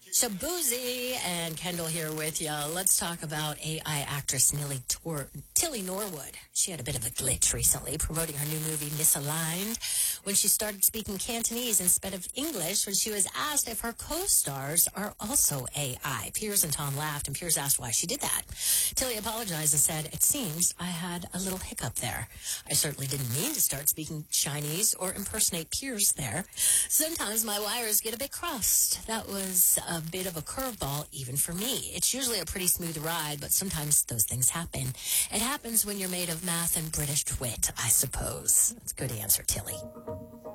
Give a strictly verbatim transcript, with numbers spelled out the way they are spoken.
Shabuzi and Kendall here with you. Let's talk about A I actress Nilly Tor- Tilly Norwood. She had a bit of a glitch recently promoting her new movie Misaligned when she started speaking Cantonese instead of English when she was asked if her co-stars are also A I. Piers and Tom laughed, and Piers asked why she did that. Tilly apologized and said, "It seems I had a little hiccup there. I certainly didn't mean to start speaking Chinese or impersonate Piers there. Sometimes my wires get a bit crossed. That was a bit of a curveball even for me. It's usually a pretty smooth ride, but sometimes those things happen. It happens when you're made of math and British wit, I suppose." That's a good answer, Tilly.